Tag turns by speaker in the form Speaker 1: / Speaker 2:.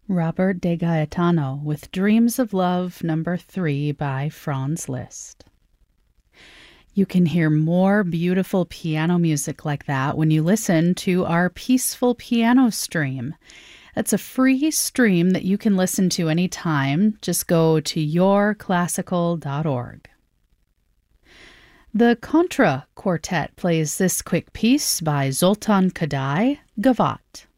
Speaker 1: Robert de Gaetano with Dreams of Love Number 3 by Franz Liszt. You can hear more beautiful piano music like that when you listen to our Peaceful Piano stream. That's a free stream that you can listen to anytime. Just go to yourclassical.org. The Contra Quartet plays this quick piece by Zoltan Kodály, Gavotte.